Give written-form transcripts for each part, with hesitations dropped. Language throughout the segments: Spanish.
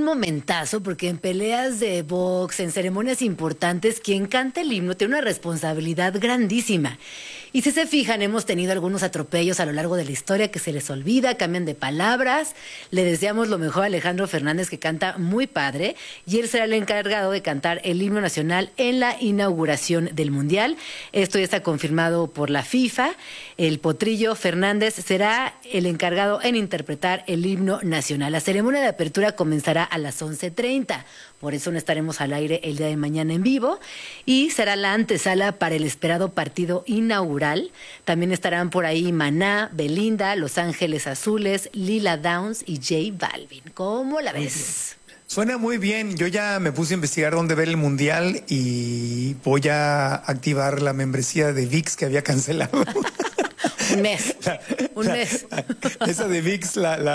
momentazo porque en peleas de box, en ceremonias importantes, quien canta el himno tiene una responsabilidad grandísima. Y si se fijan, hemos tenido algunos atropellos a lo largo de la historia que se les olvida, cambian de palabras. Le deseamos lo mejor a Alejandro Fernández, que canta muy padre, y él será el encargado de cantar el himno nacional en la inauguración del Mundial. Esto ya está confirmado por la FIFA. El Potrillo Fernández será el encargado en interpretar el himno nacional. La ceremonia de apertura comenzará a las 11:30. Por eso no estaremos al aire el día de mañana en vivo. Y será la antesala para el esperado partido inaugural. También estarán por ahí Maná, Belinda, Los Ángeles Azules, Lila Downs y J Balvin. ¿Cómo la ves? Suena muy bien. Yo ya me puse a investigar dónde ver el Mundial y voy a activar la membresía de ViX que había cancelado. Un mes. Esa de ViX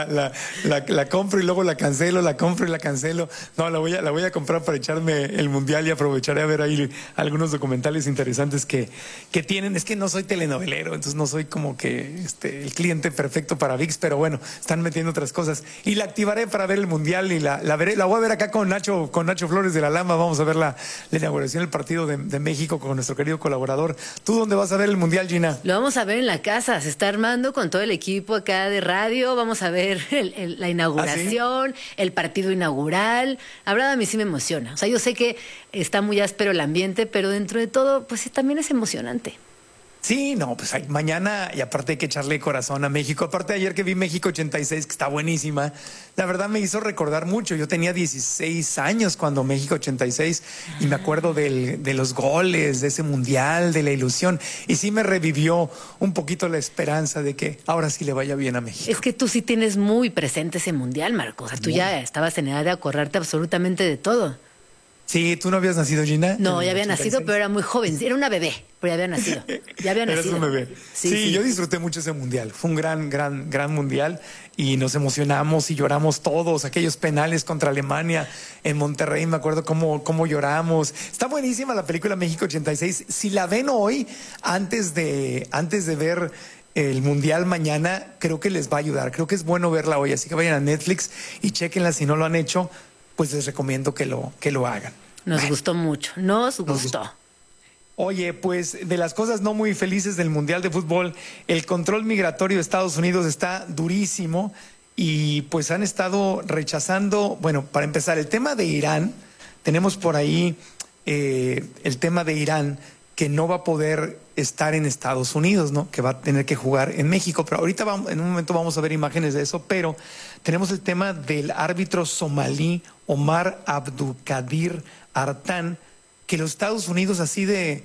la compro y luego la cancelo, la compro y la cancelo. No, la voy a comprar para echarme el Mundial y aprovecharé a ver ahí algunos documentales interesantes que tienen. Es que no soy telenovelero, entonces no soy como que el cliente perfecto para ViX, pero bueno, están metiendo otras cosas. Y la activaré para ver el Mundial y la veré. La voy a ver acá con Nacho Flores de la Lama. Vamos a ver la inauguración del partido de México con nuestro querido colaborador. ¿Tú dónde vas a ver el Mundial, Gina? Lo vamos a ver en la casa. Se está armando con todo el equipo acá de radio. Vamos a ver la inauguración, ¿sí? El partido inaugural. La verdad, a mí sí me emociona. O sea, yo sé que está muy áspero el ambiente, pero dentro de todo, pues también es emocionante. Sí, no, pues mañana, y aparte hay que echarle corazón a México. Aparte ayer que vi México 86, que está buenísima, la verdad me hizo recordar mucho. Yo tenía 16 años cuando México 86 y me acuerdo de los goles, de ese mundial, de la ilusión. Y sí me revivió un poquito la esperanza de que ahora sí le vaya bien a México. Es que tú sí tienes muy presente ese mundial, Marco. O sea, tú ya estabas en edad de acordarte absolutamente de todo. Sí, ¿tú no habías nacido, Gina? No, ya había nacido, pero era muy joven. Era una bebé, pero ya había nacido. Eres un bebé. Sí, yo disfruté mucho ese mundial. Fue un gran mundial y nos emocionamos y lloramos todos. Aquellos penales contra Alemania en Monterrey, me acuerdo cómo lloramos. Está buenísima la película México 86. Si la ven hoy, antes de ver el Mundial mañana, creo que les va a ayudar. Creo que es bueno verla hoy. Así que vayan a Netflix y chéquenla si no lo han hecho. Pues les recomiendo que lo hagan. Nos gustó mucho, nos gustó. Oye, pues de las cosas no muy felices del Mundial de Fútbol, el control migratorio de Estados Unidos está durísimo y pues han estado rechazando, bueno, para empezar, el tema de Irán, tenemos por ahí el tema de Irán, que no va a poder estar en Estados Unidos, ¿no? Que va a tener que jugar en México. Pero ahorita en un momento vamos a ver imágenes de eso, pero tenemos el tema del árbitro somalí Omar Abdulkadir Artan, que los Estados Unidos así de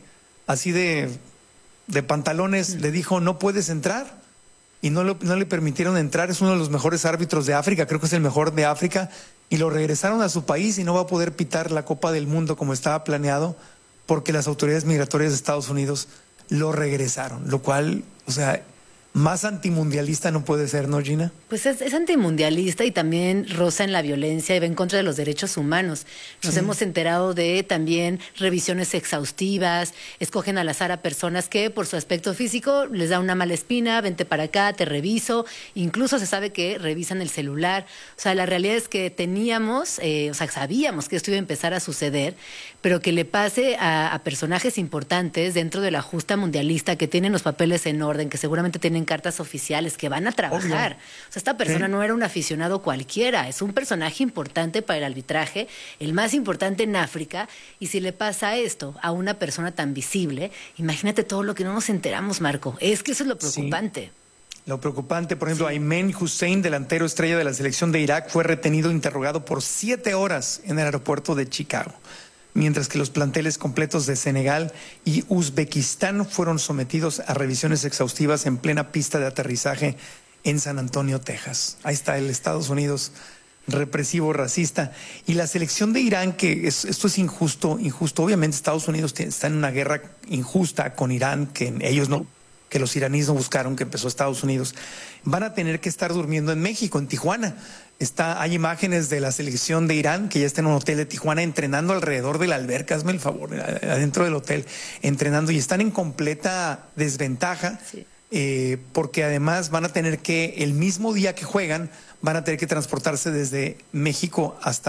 pantalones le dijo no puedes entrar y no le permitieron entrar. Es uno de los mejores árbitros de África, creo que es el mejor de África, y lo regresaron a su país y no va a poder pitar la Copa del Mundo como estaba planeado, porque las autoridades migratorias de Estados Unidos lo regresaron, lo cual, o sea, más antimundialista no puede ser, ¿no, Gina? Pues es antimundialista y también roza en la violencia y va en contra de los derechos humanos. Nos hemos enterado de también revisiones exhaustivas, escogen al azar a personas que por su aspecto físico les da una mala espina, vente para acá, te reviso, incluso se sabe que revisan el celular. O sea, la realidad es que sabíamos que esto iba a empezar a suceder, pero que le pase a personajes importantes dentro de la justa mundialista que tienen los papeles en orden, que seguramente tienen cartas oficiales, que van a trabajar. Obvio. O sea, esta persona no era un aficionado cualquiera, es un personaje importante para el arbitraje, el más importante en África, y si le pasa esto a una persona tan visible, imagínate todo lo que no nos enteramos, Marco. Es que eso es lo preocupante. Sí. Lo preocupante, por ejemplo, Aymen Hussein, delantero estrella de la selección de Irak, fue retenido e interrogado por 7 horas en el aeropuerto de Chicago, mientras que los planteles completos de Senegal y Uzbekistán fueron sometidos a revisiones exhaustivas en plena pista de aterrizaje en San Antonio, Texas. Ahí está el Estados Unidos represivo, racista. Y la selección de Irán, esto es injusto. Obviamente Estados Unidos está en una guerra injusta con Irán, que los iraníes no buscaron, que empezó Estados Unidos. Van a tener que estar durmiendo en México, en Tijuana. Hay imágenes de la selección de Irán que ya está en un hotel de Tijuana entrenando alrededor de la alberca, hazme el favor, adentro del hotel, entrenando, y están en completa desventaja, porque además van a tener que, el mismo día que juegan, van a tener que transportarse desde México hasta